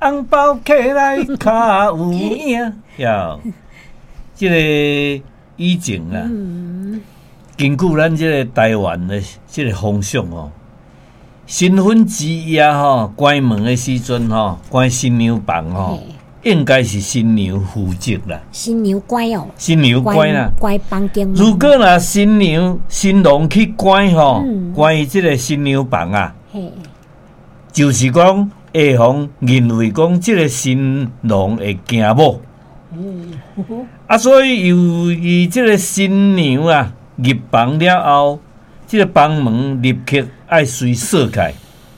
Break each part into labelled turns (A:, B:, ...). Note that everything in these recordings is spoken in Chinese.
A: 红包摕来卡有影，呀，这个以前啊，根据咱这个台湾的这个风俗哦，新婚之夜吼，关门的时阵吼，关新娘房吼。应该是新娘负责啦，
B: 新娘乖哦，
A: 新娘乖啦，
B: 乖房间。
A: 如果若新郎去关吼，关于这个新娘房啊，就是讲会防认为讲这个新郎会惊某，所以由于这个新娘啊入房了后，这个房门立刻爱随锁开，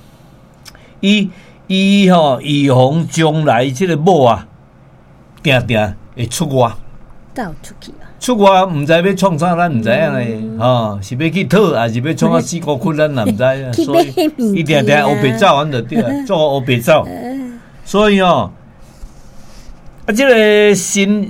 A: 伊吼预防将来即个某啊，定定会出外，
B: 走出去啊！
A: 出外毋知要创啥，咱毋知影咧，是要去讨，还是要创啊死孤窟，咱也毋知啊。所以伊定定黑白走，咱就对啊，做黑白走。所以即个新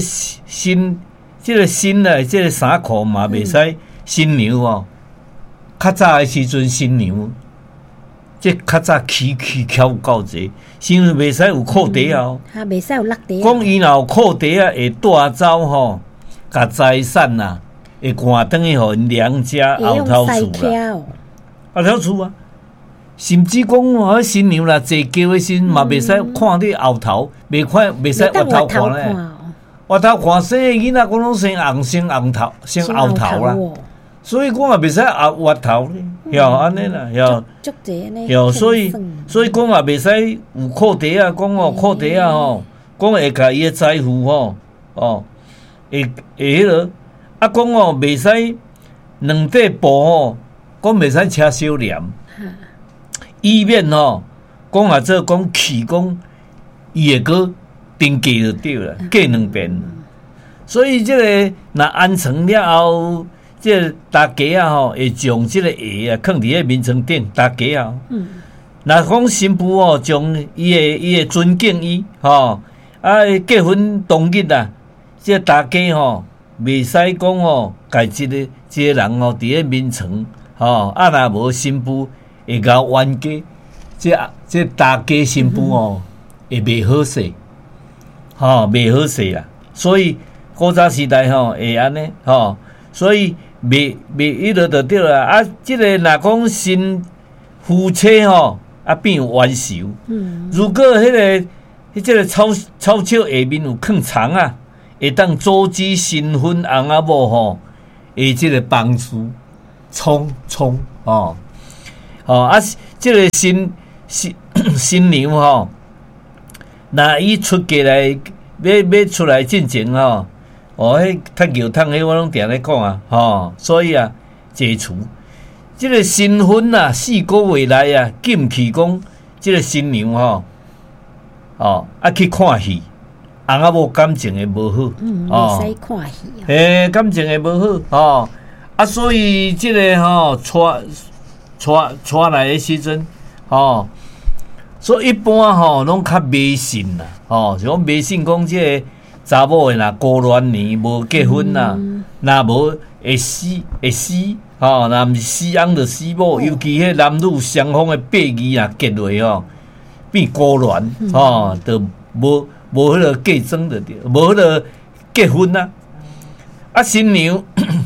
A: 的即个衫裤嘛，袂使新娘较早的时阵新娘。即较早起翘到济，新娘袂使有裤底啊，
B: 袂使有落地。
A: 讲伊若有裤底啊，会带走吼，甲财产啊，会赶转去互因娘家后头厝啦，后头厝啊，甚至讲新娘啦，坐轿的时嘛袂使看你后头，袂使额头看咧，额头看生的囡仔，讲拢生红头，生后头啦。所以讲也袂使额头咧，安尼啦，所以讲也袂使有裤底啊，讲裤底啊讲会甲伊的财富会迄落，讲袂使两块布讲袂使车小廉，以免讲也做讲气讲伊会个定价就对了，价两遍。所以这个若安成了后。这大家啊会将这个鞋啊放伫咧眠床顶，大家啊，若讲新妇将伊的尊敬伊结婚当日啊，这大家袂使讲家一个人伫咧眠床若无新妇会甲冤家，这大家新妇会袂好势，袂好势啦。所以古早时代会安尼所以。袂迄落就对啦。即个若讲新夫妻变冤仇。如果即个草草下面有放葱啊，会当阻止新婚翁仔某的即个帮助冲即个新娘若伊出嫁来要出来进前迄踢球桶迄我拢定咧讲啊，所以解除即个新婚4个月来禁去讲即个新娘去看戏，翁仔某感情会无好，
B: 袂使看戏
A: 感情会无好所以即个带来的时阵所以一般拢较迷信啦，就讲迷信讲即个。查某的若孤鸾年无结婚若无会死，若毋是死翁就死某，尤其迄男女双方的八字结落变孤鸾就无迄个嫁妆的对，无迄个结婚新娘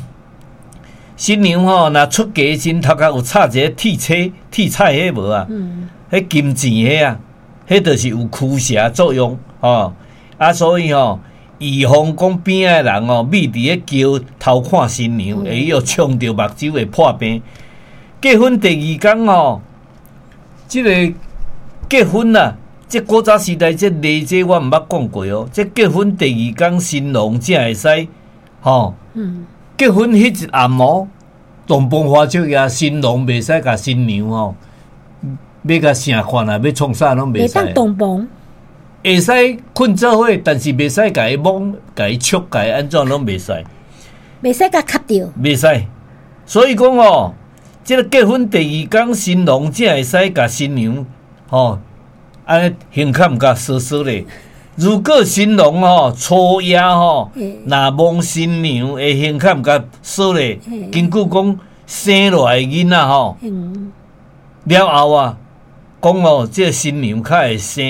A: 若出嫁时头壳有插一个铁彩迄无迄金钱迄就是有驱邪作用所以预防讲边仔人秘伫咧桥偷看新娘，会有冲着目睭会破病。结婚第2天即个结婚即古早时代即礼节我毋捌讲过即结婚第2天新郎才会使结婚迄一暗洞房花烛夜，新郎袂使甲新娘要甲啥款要创啥拢袂使。
B: 袂当洞房。
A: 会使困做伙，但是袂使甲伊摸、甲伊触、甲伊安怎拢袂使，
B: 袂使甲卡掉，
A: 袂使。所以讲即个结婚第2天，新郎才会使甲新娘安尼胸坎甲缩缩咧。如果新郎初夜若摸新娘的胸坎甲缩咧，根据讲生落来囡仔了后即个新娘较会生。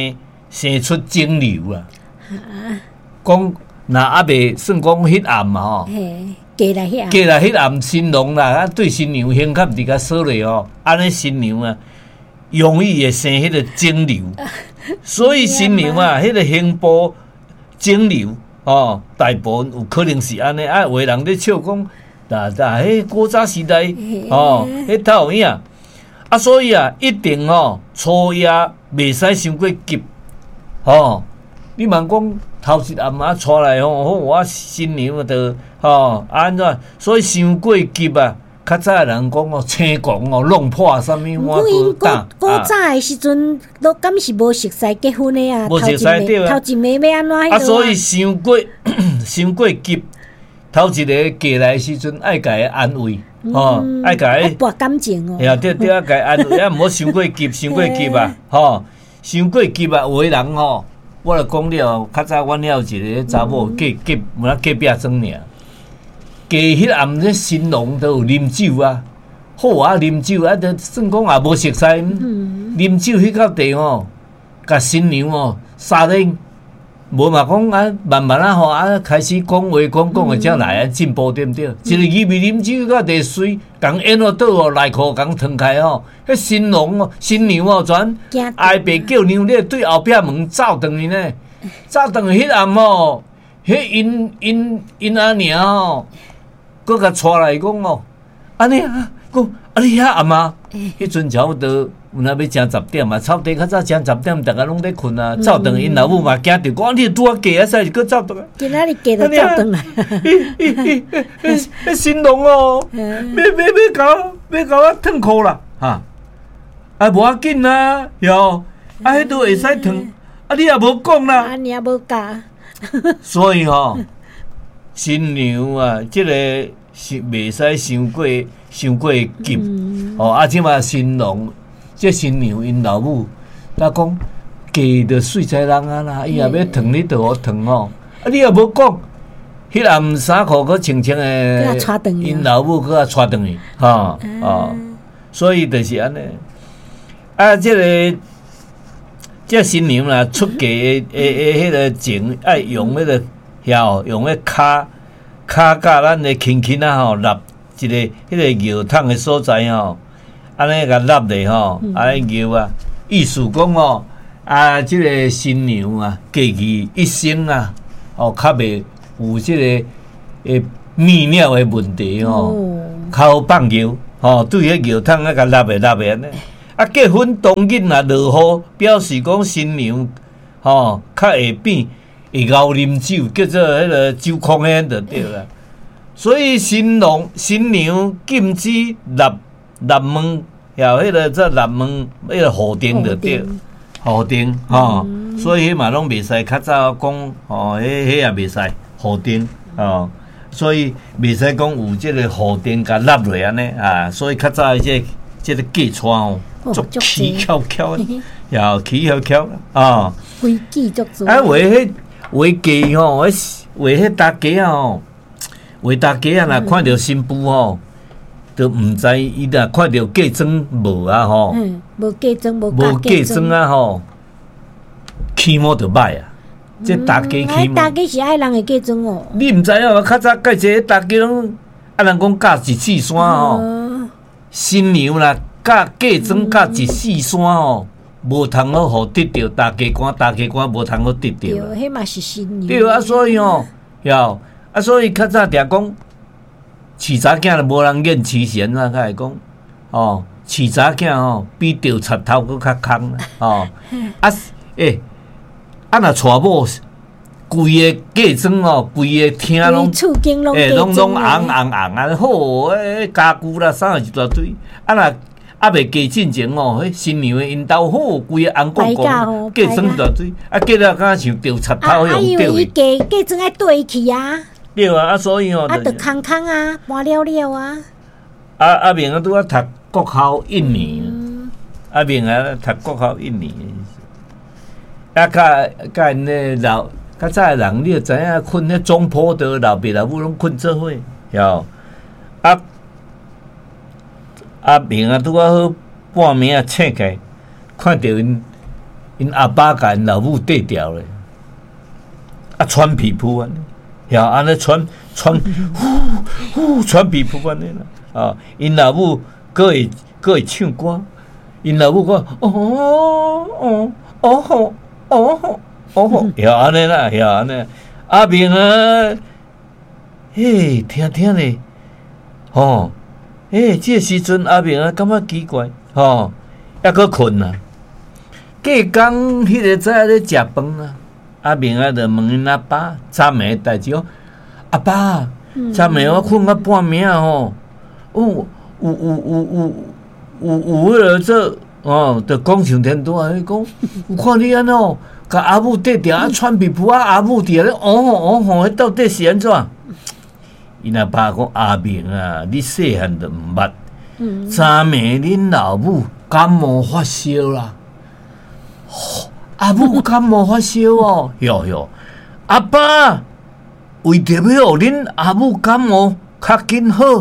A: 生出肿瘤啊。讲那还未算讲迄暗嘛吼，嫁来迄暗新郎啦，啊对新娘胸较伫甲锁咧吼，安尼新娘啊容易会生迄个肿瘤，所以新娘啊，迄个胸部肿瘤哦，大部分有可能是安尼。啊，有的人咧笑讲，迄古早时代哦，迄头有影啊，所以啊，一定哦，初夜袂使伤过急哦。你莫讲头一暗啊，带来吼，我新娘就吼安怎？所以伤过急啊。较早的人讲哦，青狂哦，弄破啥物碗无打。
B: 古早的时阵，都敢是无熟悉结婚的啊？
A: 无熟悉对啊。
B: 头一暝要安怎？
A: 啊，所以伤过急，头一个嫁来的时阵，爱甲伊安慰，吼，爱甲伊
B: 博感情哦。
A: 对对啊，甲伊安慰，啊，毋好伤过急，伤过急啊，吼，伤过急啊，有的人吼，我著讲了，较早阮遐有一个查某隔壁装尔。加迄暗咧新郎都有啉酒啊，好啊啉酒啊，就算讲也无熟悉，啉酒迄到地吼，甲新娘哦杀咧，无嘛讲啊慢慢啊吼啊开始讲话讲会才来啊进步对毋对？一个伊未啉酒到地水，共烟哦倒哦内裤共脱开吼，迄新郎哦新娘哦全挨爸叫娘咧对后壁门走转去呢，走转去迄暗吼，迄因阿娘哦。佮甲带来讲哦，安尼啊，讲啊你遐暗啊，迄阵差不多有那要正10点啊，差不多较早正10点，大家拢咧困啊，走转因老母嘛惊着，讲你拄啊嫁啊，使是佮走转来。
B: 今仔日嫁就走转来。
A: 迄新郎哦，要甲我脱裤啦，哈，啊无要紧啦，哟，啊迄都会使脱，啊你也无讲啦，
B: 啊你也无教，
A: 所以吼。新娘啊，即个是袂使伤过急哦。啊，即嘛新郎，即新娘因老母，他讲嫁着水财人啊啦，伊也要疼你，就好疼哦。啊，你也无讲，迄暗衫裤佮穿穿诶，因老母佮带转去，哈哦，所以就是安尼。啊，即新娘啦，出嫁诶迄个情爱用迄个。用迄骹甲咱的轻轻啊吼，立一个迄个摇桶的所在吼，安尼甲立咧吼，安尼摇啊，意思讲吼，啊，即个新娘啊，嫁去一生啊，哦，较袂有即个泌尿的问题吼，较好放尿吼，对迄摇桶啊甲立安尼，啊，结婚当日啊落雨，表示讲新娘吼较会变。会熬啉酒，叫做迄个酒空烟就对啦。所以新娘禁止入门，也迄个这入门迄个户定就对，户定吼。所以迄嘛拢袂使，较早讲吼，迄也袂使户定哦。所以袂使讲有即个户定甲立落安尼啊。所以较早即个嫁娶哦，足起翘翘，也起翘翘啊。
B: 规矩足多。
A: 啊，画家吼，画迄大家吼，画大家啊，若看到新妇吼，都毋知伊若看到嫁妆无啊吼，
B: 无嫁妆无
A: 嫁妆啊吼，起码就歹啊。这大家起码，
B: 大家是爱人的嫁妆哦。
A: 你毋知影，较早介济大家拢啊，人讲嫁一四山吼，新娘啦，嫁妆嫁一四山吼。无通好互得着大家官无通好得着。
B: 对，迄嘛是新娘。
A: 对啊，所以吼，所以较早定讲，饲查囝就无人演饲贤啊，甲会讲，哦，饲查囝吼比钓贼头佫较空哦。若娶某，规个嫁妆哦，规个厅拢，拢红啊，好，家具啦，啥一大堆，若。未嫁进前哦，迄新娘的因兜好，规个红光光，嫁妆大堆，嫁了敢像钓贼头迄
B: 样钓伊。嫁妆爱对去啊。
A: 对啊，所以哦，
B: 着空空啊，搬了了啊。
A: 阿明啊，拄啊读国校1年，阿明啊读国校1年，甲因咧老较早的人，你就知影困咧中坡的老爸老母拢困做伙，晓阿明啊，拄啊好半暝啊醒起，看到因因阿爸甲因老母缀掉咧，啊穿皮肤安尼，呀安尼穿穿皮肤安尼啦，啊因老母佫会唱歌，因老母讲呀安尼啦，呀安尼，阿明啊，嘿听咧，吼，这时阵阿明啊感觉奇怪，吼，抑佫困啊。隔工迄个早咧食饭啊，阿明啊就问因阿爸昨暝诶代志哦，阿爸，昨暝我困到半暝啊吼，有为了这哦，就讲上天多啊，讲有看你安怎，甲阿母缀条啊穿皮肤啊，阿母伫咧迄到底是安怎？因阿爸讲阿明啊，你细汉就毋捌，昨暝恁老母感冒发烧啦。阿母感冒发烧哦，哟，阿爸为着要互恁阿母感冒较紧好，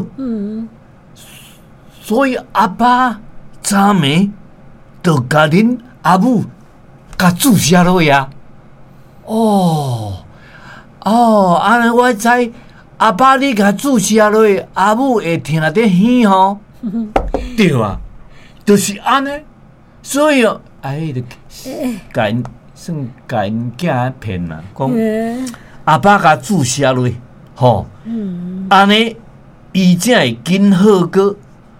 A: 所以阿爸昨暝就甲恁阿母甲注射落呀。安尼我知阿爸你甲注射落，阿母会听得耳吼，对啊，就是安尼，所以哦。就甲因囝骗啦，讲阿爸甲注射落，吼，安尼伊才会紧好个。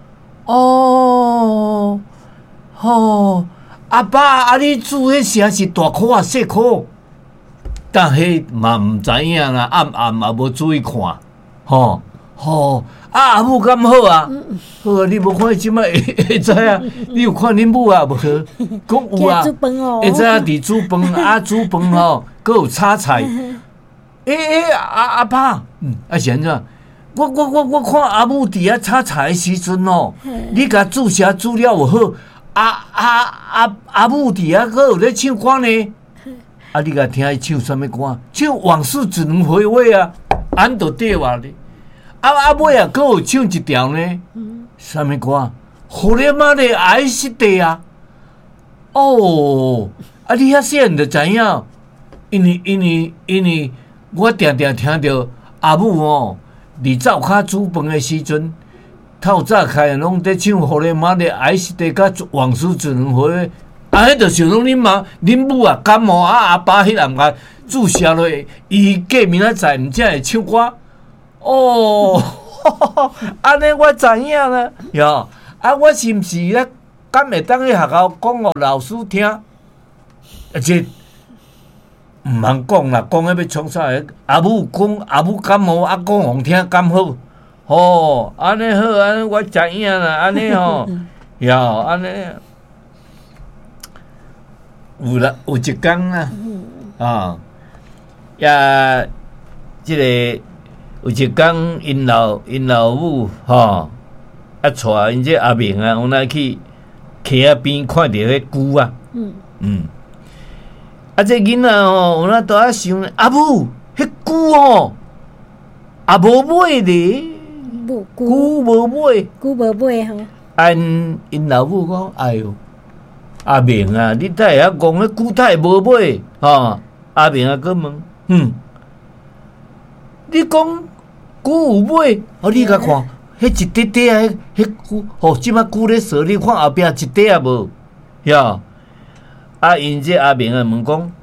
A: 阿爸你注迄射是大颗啊，细颗？但迄嘛毋知影啦，暗也无注意看，吼。阿母敢好啊？好啊！你无看伊即摆会知啊？你有看恁母啊？无？讲有啊，会知啊？伫煮饭煮饭吼，佮有炒菜。阿爸，是安怎？我看阿母伫遐炒菜的时阵哦，你甲注射煮了有好？阿母伫遐佮有咧唱歌呢？你甲听伊唱什么歌？唱往事只能回味啊，安都对话咧。尾啊，佫有唱一条呢，啥物歌？互你妈的爱惜地啊！你遐细汉就知影，因为我定定听着阿母哦，伫灶骹煮饭的时阵，透早开拢在唱互你妈的爱惜地，甲往事只能回味。迄就想讲恁母啊感冒阿爸迄人甲注射落，伊过明仔载毋才会唱歌。安尼我知影啦，哟，我是毋是咧？敢会当去学校讲互老师听？这毋通讲啦，讲迄要创啥？阿母讲阿母感冒，讲互听敢好？安尼好，安尼我知影啦，安尼吼，哟，安尼有啦，有一工啦，即个。有一工，因老母带因这阿明啊，往那去溪仔边看到迄龟啊，这囡仔往那倒啊想，阿母，迄龟无尾咧，龟无尾吼。因老母讲，哎哟，阿明啊，你太会晓讲，迄龟太无尾阿明啊，佮问，你讲龟有尾，你甲看，迄一块块啊，迄龟，即摆龟咧踅，你看后壁一块啊无？呀，因这阿明啊问讲，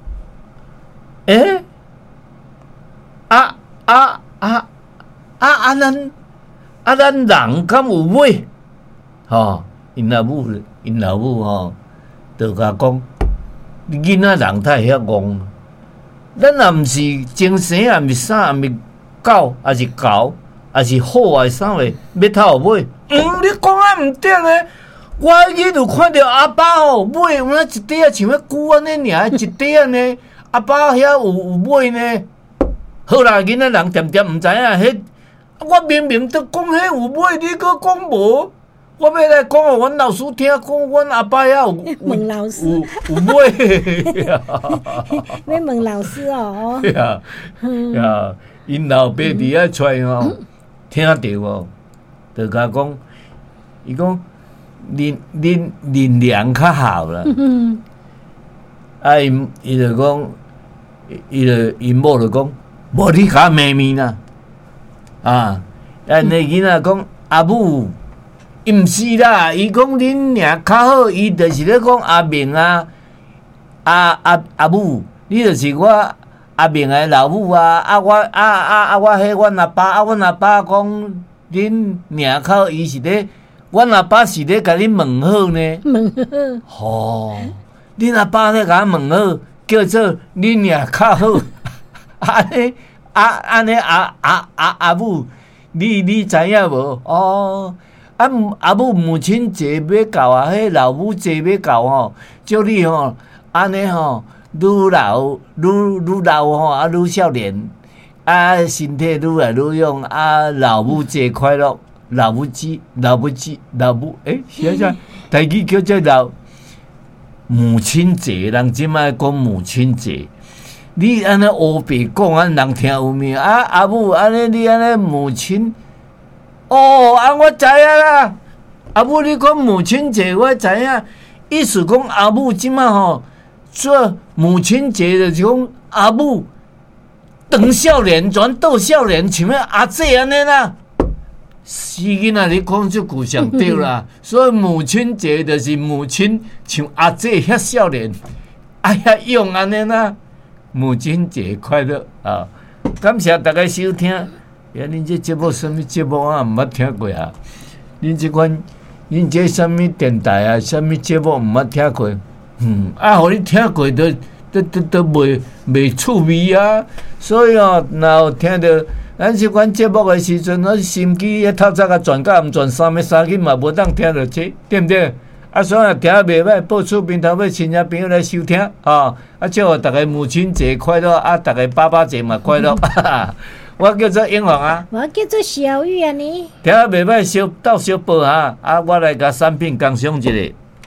A: 咱人敢有尾？因老母就甲讲，你囡仔人太会晓讲，咱也毋是精神，也毋是啥，也毋是。狗还是狗，还是虎还是啥货？要头尾？你讲啊毋对咧！我迄就看到阿爸尾有那一块啊，像迄龟安尼尔，一块安尼。阿爸遐有尾呢。好啦，囡仔人点毋知影迄，我明明都讲迄有尾，你佫讲无？我要来讲互阮老师听，讲阮阿爸遐有
B: 问老师
A: 有尾。
B: 要问老师哦。
A: 呀。因老爸伫遐出听到就甲讲，伊讲恁娘较好啦。 伊就讲，伊某就讲，无你甲骂面啦，那囡仔讲阿母，伊毋是啦，伊讲恁俩较好，伊就是咧讲阿明啊，阿母，你就是我阿明的老母啊，我迄阮阿爸，阮阿爸讲恁俩较好，伊是咧，阮阿爸是咧甲恁问好呢，
B: 问
A: 好。哦，恁阿爸咧甲问好，叫做恁俩较好。安尼阿母，你知影无？哦，阿母母亲节要到啊，迄老母节要到吼，叫你吼安尼吼，愈老吼，愈少年，身体愈来愈勇，老母节快乐，老母，是啊，台语叫做母亲节，人即摆讲母亲节，你安尼黑白讲，人听有命阿母安尼，你安尼母亲，我知影啦。阿母，你讲母亲节，我知影，意思讲阿母即摆吼做母亲节就是讲阿母当少年转倒少年，像阿姐安尼啦。是囡仔你讲这句上对啦，所以母亲节就是母亲像阿姐遐少年，遐勇安尼啦。母亲节快乐啊！感谢大家收听。恁这节目什么节目啊？毋捌听过啊？恁这什么电台啊？什么节目毋捌听过？互你听过都袂趣味啊！所以若有听到。咱即款节目的时阵，心机一透早甲转甲毋转3去嘛，无当听到这，对毋对？所以听袂歹，报出平头要亲戚朋友来收听，祝大家母亲节快乐，大家爸爸节嘛快乐。我叫做英皇啊，
B: 我叫做小玉啊，你
A: 听袂歹，小报我来甲产品工商一下。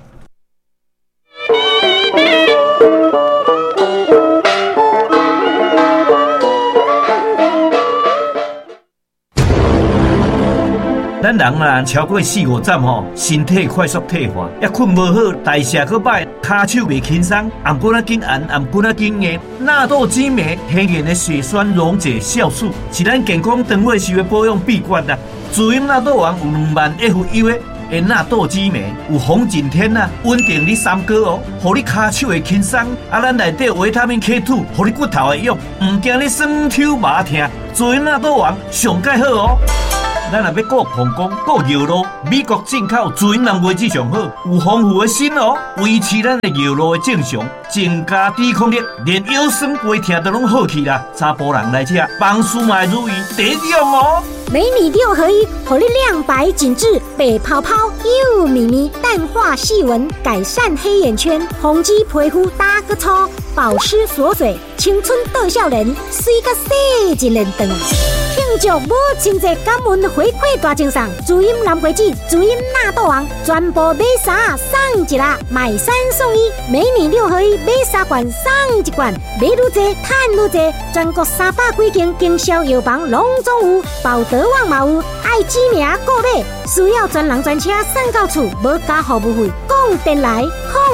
A: 咱人啊，超过4-5站吼，身体快速退化，也困无好，代谢佫歹，骹手袂轻松，颔骨仔紧按，颔骨仔紧硬。纳豆激酶天然的血栓溶解酵素，是咱健康长寿时的保养秘诀啦。滋阴纳豆王有2万 FU 的纳豆激酶，有红景天啊，稳定你三高哦，互你骹手会轻松。咱内底有维他命 K2，互你骨头会用，唔惊你酸痛麻痛。滋阴纳豆王上介好哦。咱若要顾膀胱、顾尿路，美国进口滋阴蓝莓汁上好，有丰富的锌哦，维持咱的尿路的正常，增加抵抗力，连腰酸背痛都拢好去啦。查甫人来吃，房事嘛如意，第一样哦。
B: 美米6合1，活力亮白紧致，白泡泡又咪咪，淡化细纹，改善黑眼圈，红肌皮肤打个粗，保湿锁水，青春倒少年，水甲洗一连顿啊！庆祝母亲节感恩回馈大奖赏，滋阴蓝莓汁、滋阴纳豆王，全部买3送1啦，买3送1，美米6合1，买3罐送1罐，买愈多赚愈多，全国300几间经销药房拢总有，保德旺嘛有，爱知名购买，需要专人专车送到厝，无加服务费，讲电来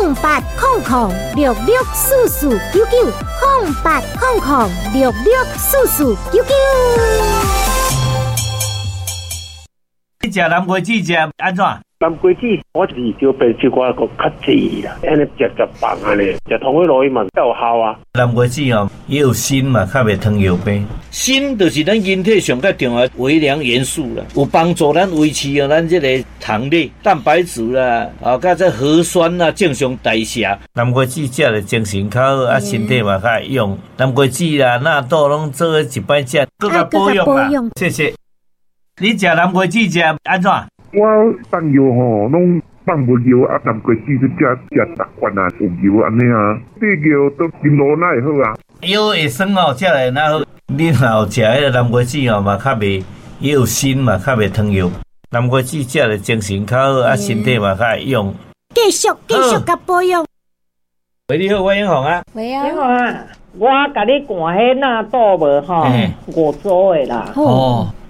B: 0800664499，0800664499。
A: 你食蓝莓汁食安怎？
C: 蓝莓汁我是少变少我个较济啦，安尼食棒安尼，食同一路伊嘛有效啊。
A: 蓝莓汁哦，也有锌嘛，较袂糖尿病。锌就是咱人体上较重要的微量元素啦，有帮助咱维持咱这个糖类、蛋白质啦，甲这核酸啦正常代谢。蓝莓汁食了精神较好，身体嘛较会用。蓝莓汁啦、纳豆拢做一摆食，更加保养啦。谢谢。你食蓝莓汁食安怎？
D: 我放药吼，拢放无药蓝莓汁就食10罐啊，有药安尼啊。这药都啉落哪会好啊？
A: 药会酸哦，食来哪好？你若有食迄个蓝莓汁哦，嘛较袂，也有锌嘛，较袂糖尿。蓝莓汁食了精神较好，身体嘛较会用。
B: 继续甲保养。
A: 喂，你好，我英宏啊。
B: 喂啊，
E: 英宏啊，我甲你灌迄纳豆无吼，5组的啦。
A: 哦。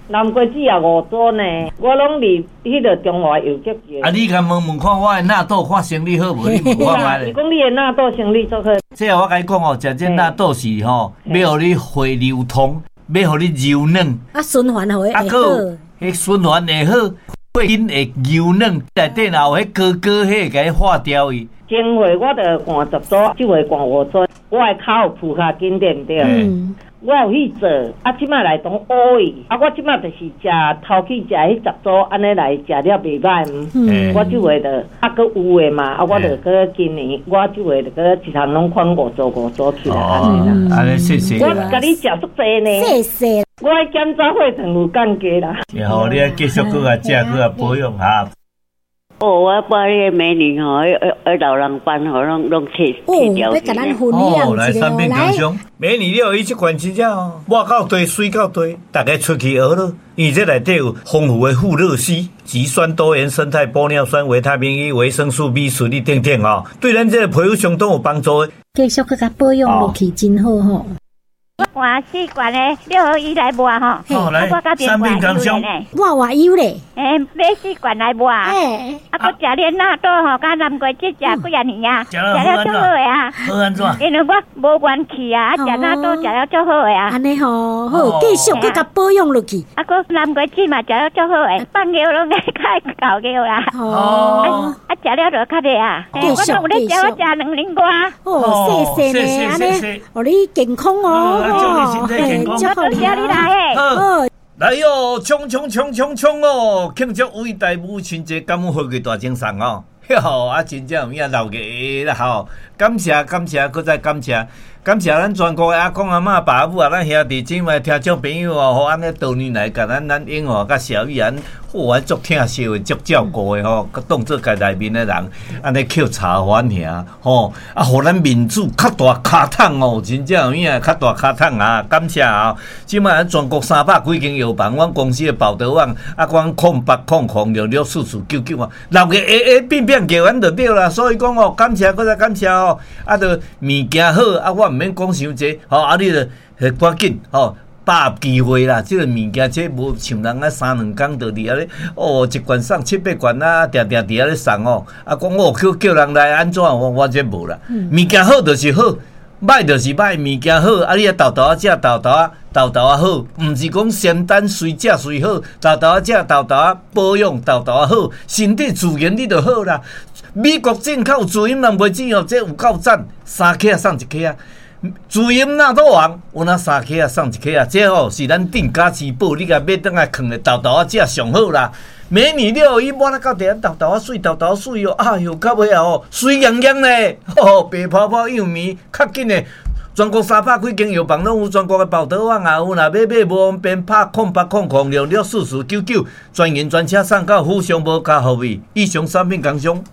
E: 南瓜子也5组呢，我拢离迄个中华邮局去。
A: 啊，你甲问看我的纳豆看生理好无？你问我买咧。
E: 伊讲你的纳豆生理足好。
A: 这我甲你讲哦，食这纳豆是吼，要互你血流通，要互你柔软。
B: 啊，循环会好。
A: 迄循环会好，血筋会柔软，内底若有迄高迄个化掉伊。
E: 前月我着灌10组，这月灌5组，我的骹有浮下紧对毋对？我有去做，啊，即摆来当乌伊，啊，我即摆就是食头去食迄10组，安尼来食了袂歹。我即月着啊，佫有诶嘛，啊，我着佫今年，我即月着佫一项拢款5组起来安尼啦。
A: 安尼谢谢。
E: 我甲你食足济呢。
B: 谢谢。
E: 我的检查会堂有降价啦。
A: 然后你继续佫啊食佫啊保养哈。
F: 我把迄个美女吼，老人班吼，拢切掉。
B: 要甲咱分享
A: 来三片高香，美女了伊即款真正哦，抹到堆，水到堆，大家出去学咯。因为这内底有丰富的富乐烯、极酸多元生态玻尿酸、维他命 E、维生素 B、水力等等哦，对咱这个皮肤相当有帮助的。
B: 继续佮保养落去真好吼。
G: 我试管的6号伊来抹吼，
A: 我甲三片高香，
B: 我有咧，
G: 买试管来抹，啊，佮食咧纳豆吼，甲南瓜子食几啊年啊，食了足好诶啊，
A: 好安怎？
G: 因为我无元气啊，食纳豆食了足好诶啊，
B: 安尼吼，好，继续佮保养落去，
G: 啊，佮南瓜子嘛食了足好诶，放尿拢爱较搞尿啦，啊，食了就较厉啊，我拢有咧食，我食2年多，
B: 谢谢呢，安尼，互你健康哦。
A: 祝你身体健康，
G: 多谢你来
A: 好，来哟，冲哦！庆祝伟大母亲节，感恩回归大精神哦！哟，啊，真正有影留个啦吼！感谢，搁再感谢咱全国的阿公阿嬷、爸母啊，咱兄弟姊妹、听众朋友哦，好安尼多年来，甲咱英华甲小玉安，好足疼惜的，足照顾的吼，佮当做家内面的人，安尼扣茶饭兄吼，啊，互咱民主较大卡桶哦，真正有影较大卡桶啊！感谢啊！即摆咱全国300几间药房，阮公司的保德网啊，阮0800664499啊，留个变叫阮就对啦。所以讲哦，感谢搁再感谢哦，啊，着物件好啊，我毋免讲伤济，吼啊，你着赶紧吼。把握机会啦！这个物件，这无像人啊3-2工就伫遐咧，哦，一罐送7-8罐啊，定伫遐咧送哦。啊，讲哦，叫人来安怎？我这无啦。物件好就是好，歹就是歹。物件好，啊，你啊豆啊食豆啊好，毋是讲仙丹随食随好，豆啊食豆啊保养豆啊好，身体自然你就好啦。美国进口自饮南瓜子哦，这有够赞，3克啊送1克啊。自饮纳豆王有那3克啊送1克啊，这吼是咱定价之宝，你甲买倒来放咧豆啊食上好啦。美女了，伊抹了到地豆啊水哦，哎哟，到尾啊哦，水洋洋咧，哦，白泡泡又绵，较紧咧。全国300几间药房拢有，全国的保德网也有，若要买无方便，拍0800664499，专营专车送到府上无加服务。以上产品工商。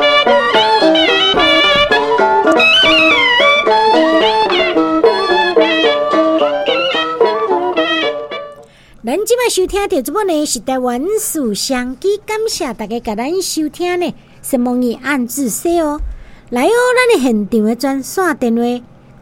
B: 咱即摆收听到这本呢是台湾书香机，感谢大家甲咱收听呢，希望你按自说哦。来哦，咱的现场的专线电话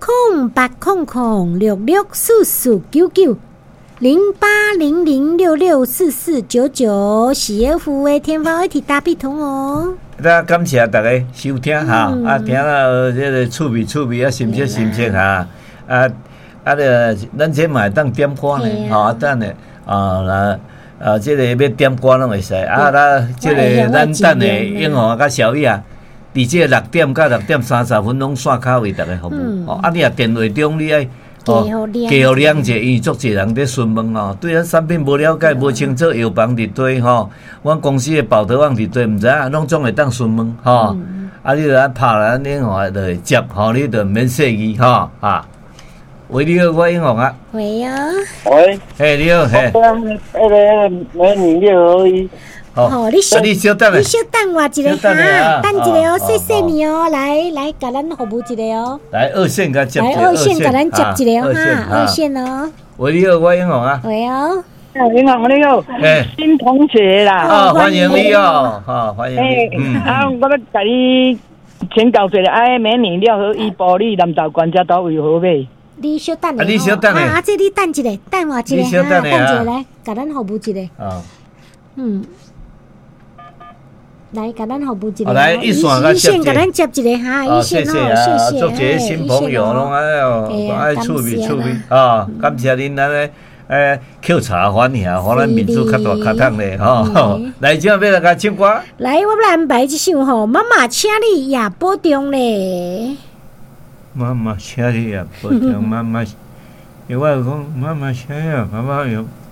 B: 0800664499，0800664499，是要付的天方一体大笔通哦。
A: 感谢大家收听哈，啊，听了这个趣味啊，新鲜哈，咱这嘛会当点歌呢，吼，等下这个要点歌拢会使啊，这个咱等下英华甲小玉啊，伫这6点到6点30分拢线卡为大家服务，啊，你啊电话中你爱加互两者，因为足侪人在询问哦，对咱产品无了解、无清楚，药房伫对吼，阮公司的保德网伫对，毋知影，拢总会当询问吼，啊，你著拍咱英华就会接，吼，你著免设疑吼啊。喂，你好，我英雄啊。
B: 喂啊。
C: 喂。
A: 嘿，你好，嘿。
C: 那个美女6而已。
B: 哦，你稍等我一个哈，等一个哦，谢谢你哦，来，甲咱服务一个哦。
A: 来二线甲接一个，
B: 来二线甲咱接一个哈，二线哦。
A: 喂，你好，我英雄啊。
B: 喂哦。
C: 英雄你好，新同学啦。
A: 欢迎你哦，欢迎你。
C: 啊，我要甲你请教一下，美女6合一玻璃南投管家都为何买？
B: 你小等下，
A: 你小等下，
B: 这你等一下，等我一下，
A: 你小等下
B: 来，甲咱服务一下。来，甲咱服务一下。
A: 来，一线
B: 甲咱接一下哈，一线
A: 谢谢，祝这新朋友拢爱趣味啊！感谢恁安尼扣茶反响，互咱民族较大较通咧吼。来，今要来甲唱歌。
B: 来，我要安排一首吼，妈妈请你也保重咧。
A: 妈妈请你也保重，妈妈，因为我讲妈妈请呀，妈妈有。